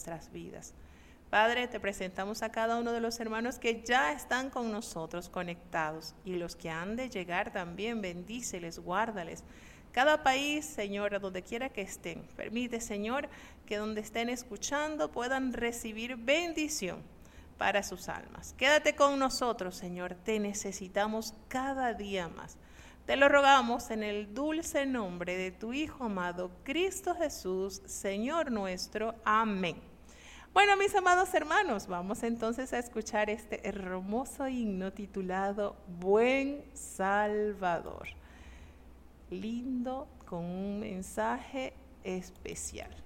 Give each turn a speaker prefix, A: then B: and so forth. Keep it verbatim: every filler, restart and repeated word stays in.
A: nuestras vidas. Padre, te presentamos a cada uno de los hermanos que ya están con nosotros conectados y los que han de llegar también, bendíceles, guárdales. Cada país, Señor, donde quiera que estén, permite, Señor, que donde estén escuchando puedan recibir bendición para sus almas. Quédate con nosotros, Señor, te necesitamos cada día más. Te lo rogamos en el dulce nombre de tu Hijo amado, Cristo Jesús, Señor nuestro. Amén. Bueno, mis amados hermanos, vamos entonces a escuchar este hermoso himno titulado Buen Salvador. Lindo, con un mensaje especial.